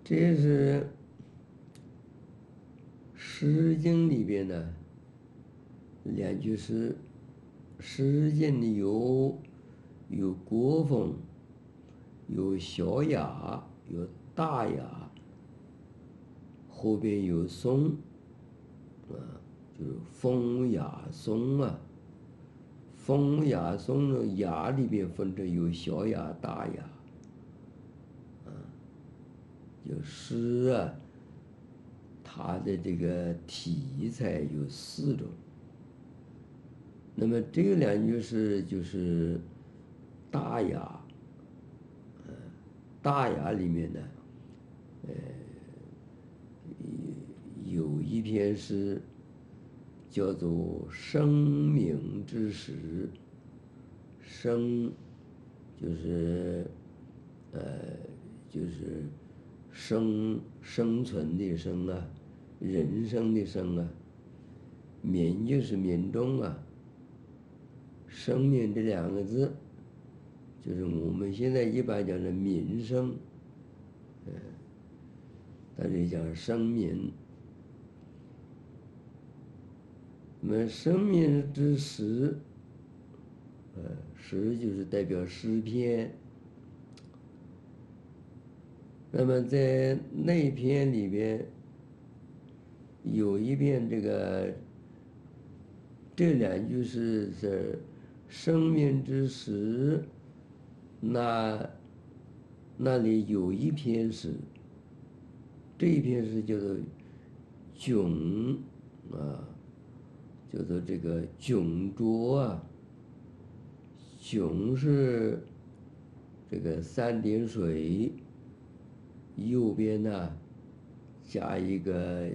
这是《诗经》里边的两句诗。《诗经》里有国风，有小雅，有大雅，后边有松，就是风雅松啊。风雅松的雅里边分成有小雅、大雅。就诗啊，它的这个题材有4种。那么这两句诗就是大雅。大雅里面呢，有一篇诗叫做《生命之时》。生就是就是生存的生啊，人生的生啊。民就是民众啊。生命这2个字，就是我们现在一般讲的民生，但是讲生民。那么生命之时，诗就是代表诗篇。那么在那篇里边有一篇这两句是生命之时，那里有一篇诗，这一篇诗叫做迥啊，叫做这个迥卓啊。迥是这个3点水，右边呢加一个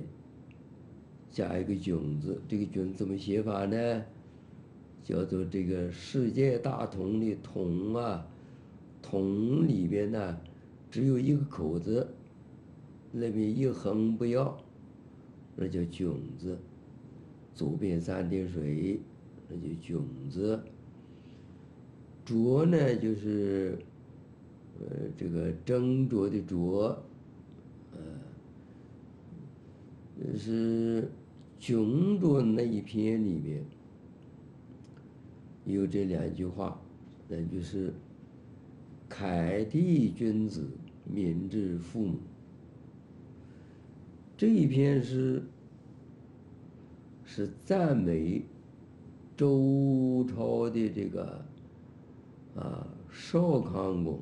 迥字。这个迥怎么写法呢？叫做这个世界大同的同啊，同里边呢只有一个口字，那边一横不要，那叫迥字。左边3点水，那就迥字。卓呢就是这个斟酌的酌，是迥卓那一篇里面有这2句话，那就是凯悌君子，民之父母。这一篇诗是赞美周朝的这个少康公。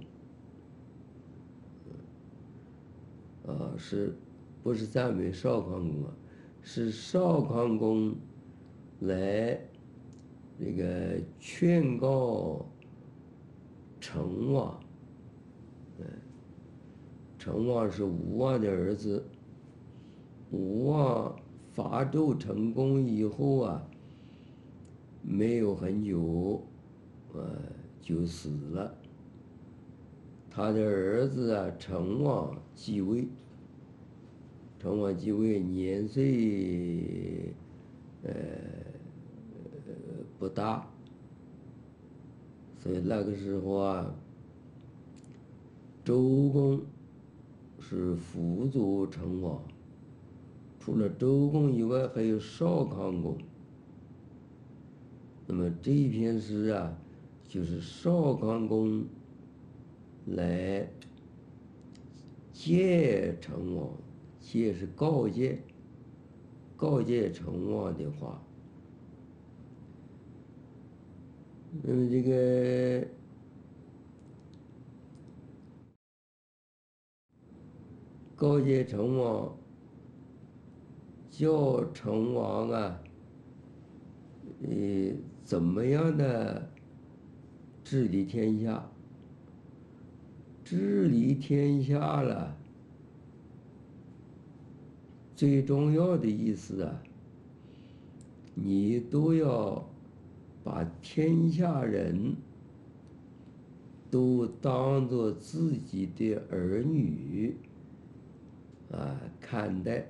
是不是赞美少康公啊？是少康公来这个劝告成王。成王是武王的儿子。武王伐纣成功以后啊，没有很久，就死了。他的儿子啊，成王继位。成王继位年岁不大，所以那个时候啊，周公是辅佐成王。除了周公以外，还有少康公。那么这一篇诗啊，就是少康公来诫成王。诫是告诫成王的话。那么这个告诫成王，叫成王啊，怎么样的治理天下？治理天下了，最重要的意思啊，你都要把天下人都当作自己的儿女看待。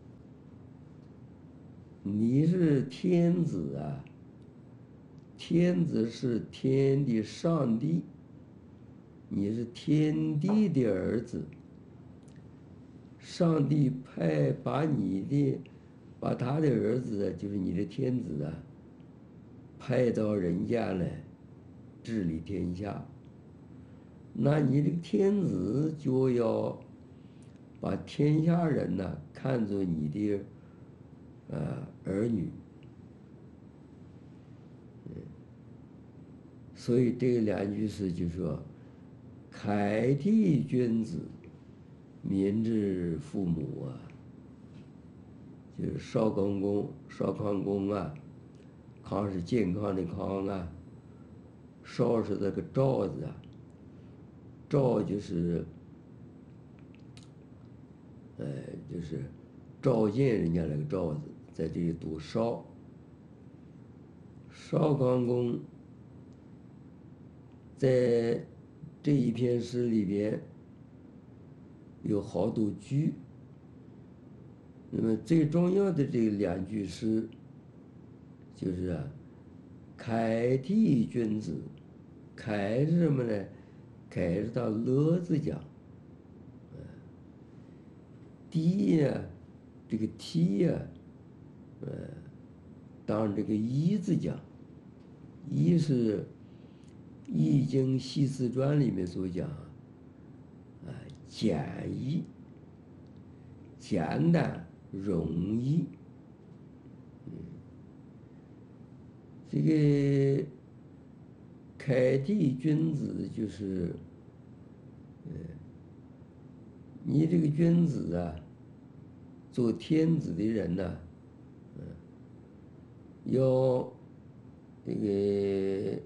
你是天子啊，天子是天的上帝，你是天地的儿子。 上帝把他的儿子，就是你的天子啊，派到人间来治理天下。那你这个天子就要把天下人呢看作你的儿女。所以这两句诗就说：凯替君子，民治父母啊。就是少康公啊，康是健康的康啊，少是那个赵字啊，赵就是就是召见人家那个赵字，在这里读少。少康公在这一篇诗里边有好多句，那么最重要的这两句诗就是凯替君子。凯是什么呢？凯是当乐字讲，替呀，这个替呀，当这个一字讲。一是《易经系辞传》里面所讲，简易、简单、容易。这个凯替君子就是，你这个君子啊，做天子的人呢，要这个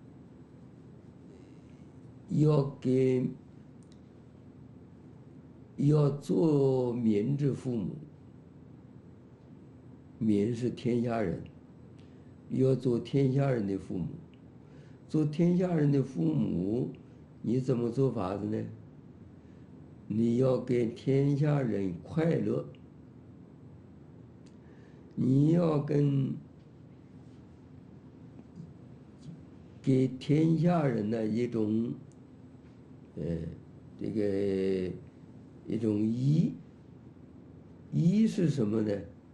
要做民之父母。民是天下人，要做天下人的父母。做天下人的父母，你怎么做法子呢？你要给天下人快乐，你要给天下人的一种这个一种义是什么呢？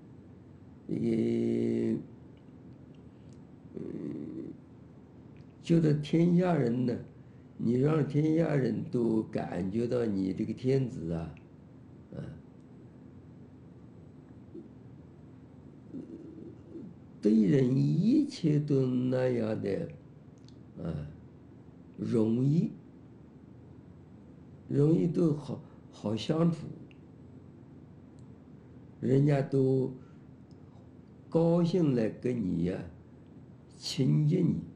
就是天下人呢，你让天下人都感觉到你这个天子啊，对人一切都那样的容易都好相处，人家都高兴来跟你呀亲近你。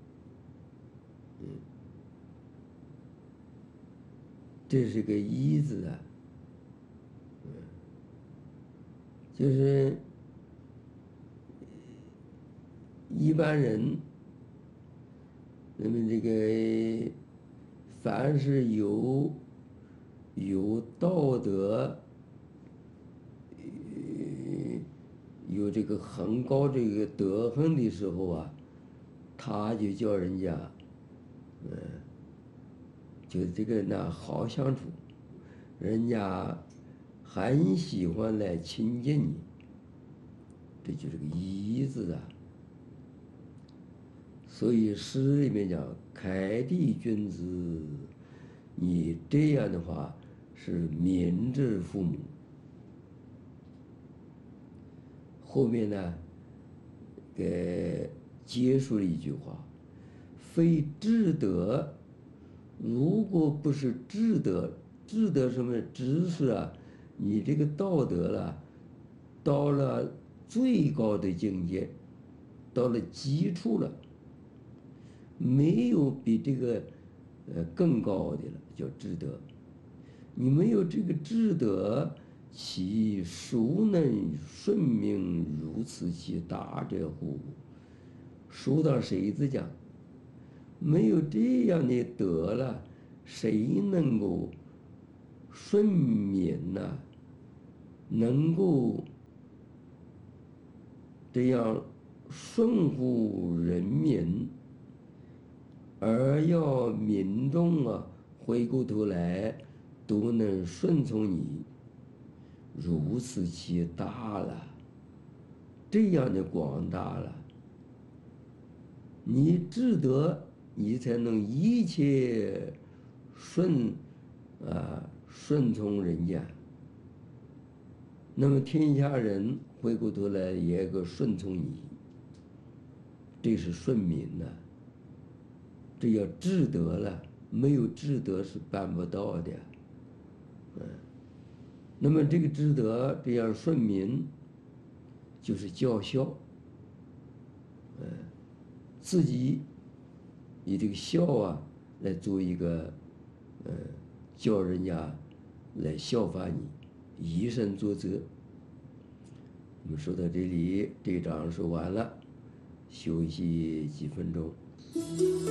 这是个一字啊，就是一般人，那么这个凡是有道德，有这个很高这个德行的时候啊，他就叫人家，就这个呢好相处，人家很喜欢来亲近你，这就是个义字啊。所以诗里面讲凯替君子，你这样的话是民治父母。后面呢给结束了一句话：非至德，如果不是至德，至德什么？知识啊，你这个道德了，到了最高的境界，到了基础了，没有比这个更高的了，叫至德。你没有这个至德，其孰能顺命如此其大者乎？说到谁子讲，没有这样的德了，谁能够顺民呢？能够这样顺乎人民，而要民众啊回过头来都能顺从你， 如此其大了，这样的广大了，你值得，你才能一切顺从人家。那么天下人回过头来也个顺从你，这是顺民呐。这要智德了，没有智德是办不到的。那么这个智德这样顺民，就是教孝。自己以这个孝啊来做一个，叫人家来效法你，以身作则。我们说到这里，这一章说完了，休息几分钟。